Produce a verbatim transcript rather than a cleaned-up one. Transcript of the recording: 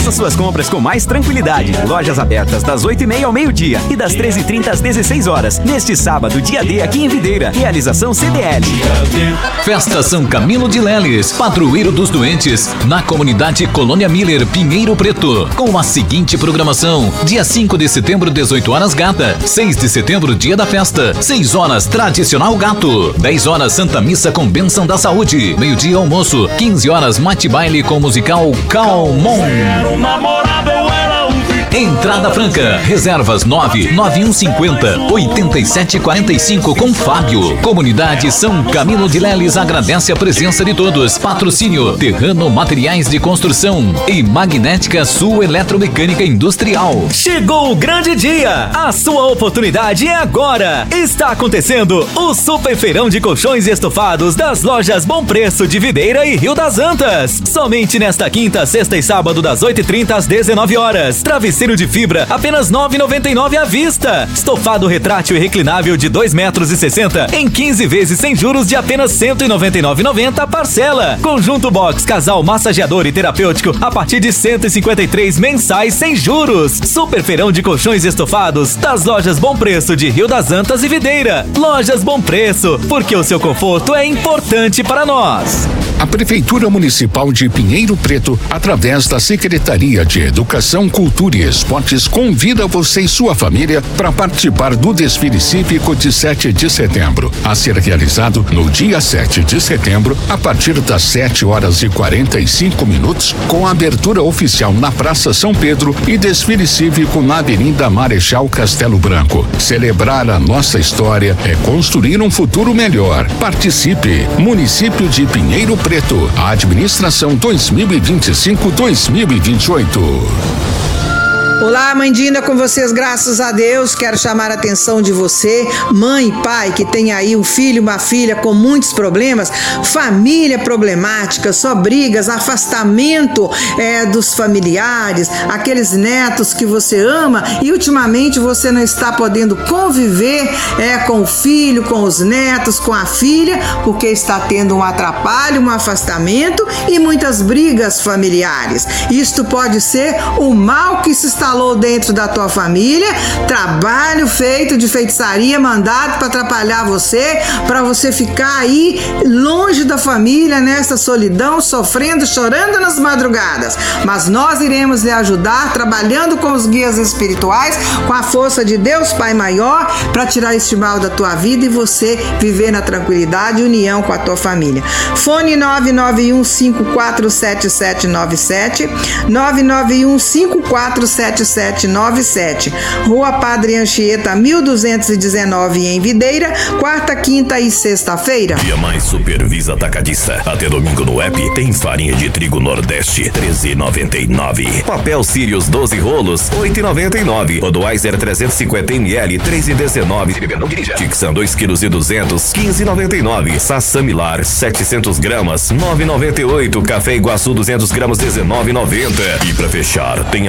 Faça suas compras com mais tranquilidade. Lojas abertas das oito e meia ao meio-dia e das treze e trinta às dezesseis horas. Neste sábado, dia D aqui em Videira. Realização C D L. Festa São Camilo de Leles, padroeiro dos doentes, na comunidade Colônia Miller, Pinheiro Preto, com a seguinte programação: dia cinco de setembro, dezoito horas Gata, seis de setembro, dia da festa, seis horas Tradicional Gato, dez horas Santa Missa com bênção da saúde, meio-dia almoço, quinze horas Mate Baile com musical Calmon. Entrada franca. Reservas nove nove um cinquenta oitenta e sete quarenta e cinco com Fábio. Comunidade São Camilo de Leles agradece a presença de todos. Patrocínio Terrano Materiais de Construção e Magnética Sul Eletromecânica Industrial. Chegou o grande dia. A sua oportunidade é agora. Está acontecendo o Super Feirão de Colchões e Estofados das lojas Bom Preço de Videira e Rio das Antas. Somente nesta quinta, sexta e sábado das oito e trinta às dezenove horas. Travesseiro de fibra, apenas nove reais e noventa e nove centavos à vista. Estofado retrátil e reclinável de dois metros e sessenta em quinze vezes sem juros de apenas cento e noventa e nove reais e noventa centavos parcela. Conjunto box, casal, massageador e terapêutico a partir de cento e cinquenta e três mensais sem juros. Super Feirão de Colchões e Estofados das lojas Bom Preço de Rio das Antas e Videira. Lojas Bom Preço, porque o seu conforto é importante para nós. A Prefeitura Municipal de Pinheiro Preto, através da Secretaria de Educação, Cultura e Esportes, convida você e sua família para participar do desfile cívico de sete de setembro, a ser realizado no dia sete de setembro, a partir das sete horas e quarenta e cinco minutos, com a abertura oficial na Praça São Pedro e desfile cívico na Avenida Marechal Castelo Branco. Celebrar a nossa história é construir um futuro melhor. Participe! Município de Pinheiro Preto, a administração dois mil e vinte e cinco a dois mil e vinte e oito. Olá, mãe Dina, com vocês, graças a Deus. Quero chamar a atenção de você, mãe e pai, que tem aí um filho, uma filha com muitos problemas, família problemática, só brigas, afastamento é, dos familiares, aqueles netos que você ama e ultimamente você não está podendo conviver é, com o filho, com os netos, com a filha, porque está tendo um atrapalho, um afastamento e muitas brigas familiares. Isto pode ser o mal que se está instalou dentro da tua família, trabalho feito de feitiçaria mandado para atrapalhar você, para você ficar aí longe da família, nessa solidão, sofrendo, chorando nas madrugadas. Mas nós iremos lhe ajudar trabalhando com os guias espirituais, com a força de Deus Pai Maior, para tirar este mal da tua vida e você viver na tranquilidade e união com a tua família. Fone nove nove um cinco quatro sete sete nove sete, nove nove um cinco quatro sete sete nove sete, Rua Padre Anchieta, mil duzentos e dezenove, em Videira, quarta, quinta e sexta-feira. Dia Mais Supervisa Atacadista. Até domingo no app tem farinha de trigo Nordeste, treze reais e noventa e nove centavos. Papel Sirius doze rolos, oito reais e noventa e nove centavos. Budweiser trezentos e cinquenta mililitros, três reais e dezenove centavos. Tixan dois quilos e duzentos, quinze reais e noventa e nove centavos. Sassamilar setecentos gramas, nove reais e noventa e oito centavos. Café Iguaçu duzentos gramas, dezenove reais e noventa centavos. E pra fechar, tem